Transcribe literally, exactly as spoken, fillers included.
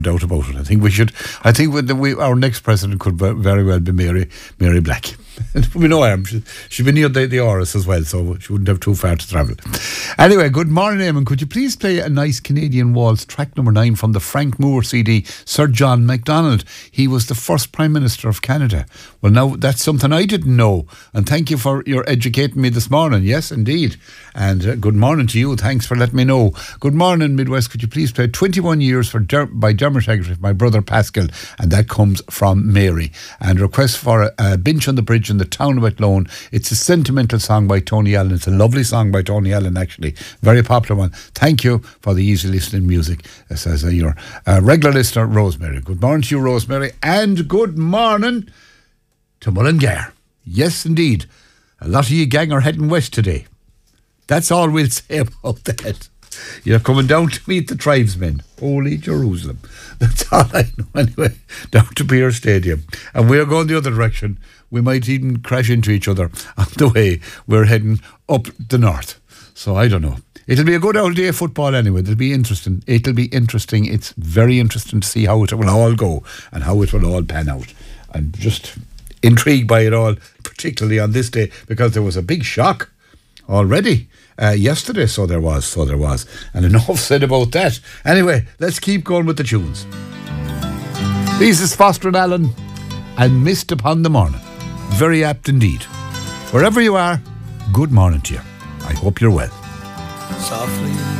doubt about it. I think we should. I think we, we, our next president could very well be Mary Mary Black. We know her. She, she's been near the, the Oris as well, so she wouldn't have too far to travel. Anyway, good morning, Eamon. Could you please play a nice Canadian waltz, track number nine from the Frank Moore C D, Sir John MacDonald? He was the first Prime Minister of Canada. Well, now that's something I didn't know, and thank you for your educating me this morning. Yes, indeed. And uh, good morning to you. Thanks for letting me know. Good morning, Midwest. Could you please play twenty-one years for Der- by Dermot Haggerty, my brother Pascal, and that comes from Mary. And request for a, a Bench on the Bridge in the town of Athlone. It's a sentimental song by Tony Allen. It's a lovely song by Tony Allen, actually. Very popular one. Thank you for the easy listening music, says uh, your uh, regular listener, Rosemary. Good morning to you, Rosemary. And good morning to Mullingar. Yes, indeed. A lot of you gang are heading west today. That's all we'll say about that. You're coming down to meet the tribesmen. Holy Jerusalem. That's all I know anyway. Down to Pier Stadium. And we're going the other direction. We might even crash into each other on the way. We're heading up the north. So I don't know. It'll be a good old day of football anyway. It'll be interesting. It'll be interesting. It's very interesting to see how it will all go and how it will all pan out. I'm just intrigued by it all, particularly on this day, because there was a big shock already uh, yesterday. So there was, so there was. And enough said about that. Anyway, let's keep going with the tunes. This is Foster and Allen and Mist Upon the Morning. Very apt indeed. Wherever you are, good morning to you. I hope you're well. Softly